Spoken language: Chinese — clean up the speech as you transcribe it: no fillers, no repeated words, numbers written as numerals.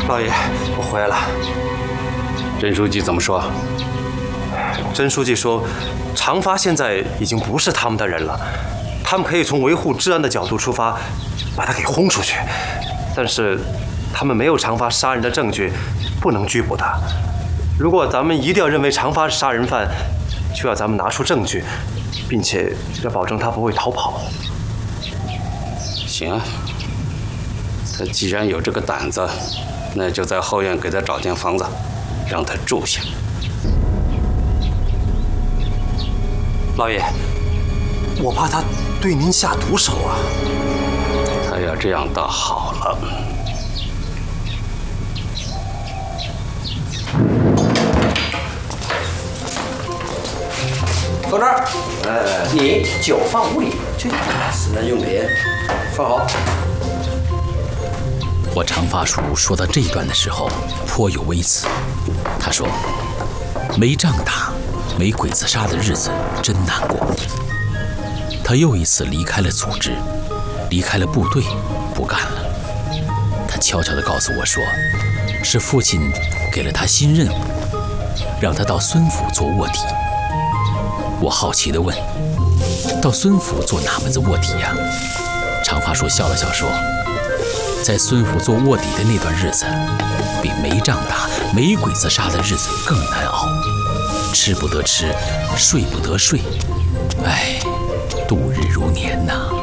老爷，我回来了。 甄书记怎么说？ 甄书记说，长发现在已经不是他们的人了，他们可以从维护治安的角度出发，把他给轰出去。但是，他们没有长发杀人的证据，不能拘捕他。如果咱们一定要认为长发是杀人犯，就要咱们拿出证据，并且要保证他不会逃跑。 行啊，他既然有这个胆子，那就在后院给他找间房子，让他住下。 老爷，我怕他对您下毒手啊。 他要这样倒好了。 坐这儿。你酒放屋里去。私人用品，放好。 我长发叔说到这一段的时候，颇有微词。他说：“没仗打，没鬼子杀的日子真难过。”他又一次离开了组织，离开了部队，不干了。他悄悄地告诉我说，是父亲给了他新任务，让他到孙府做卧底。我好奇地问：“到孙府做哪门子卧底呀？”长发叔笑了笑说：“在孙府做卧底的那段日子，比没仗打、没鬼子杀的日子更难熬，吃不得吃，睡不得睡，哎，度日如年呐。”